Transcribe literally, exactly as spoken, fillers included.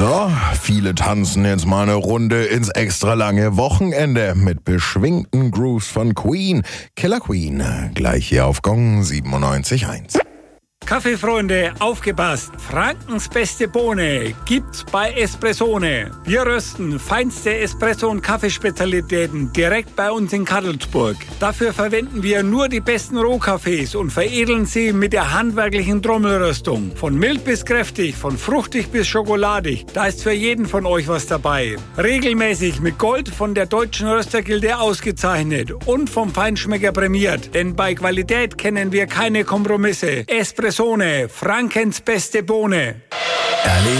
So, viele tanzen jetzt mal eine Runde ins extra lange Wochenende mit beschwingten Grooves von Queen. Killer Queen, gleich hier auf Gong siebenundneunzig Komma eins. Kaffeefreunde, aufgepasst! Frankens beste Bohne gibt's bei Espressone. Wir rösten feinste Espresso- und Kaffeespezialitäten direkt bei uns in Kadelsburg. Dafür verwenden wir nur die besten Rohkaffees und veredeln sie mit der handwerklichen Trommelröstung. Von mild bis kräftig, von fruchtig bis schokoladig, da ist für jeden von euch was dabei. Regelmäßig mit Gold von der Deutschen Röstergilde ausgezeichnet und vom Feinschmecker prämiert. Denn bei Qualität kennen wir keine Kompromisse. Espresso Frankens beste Bohne. Erlebt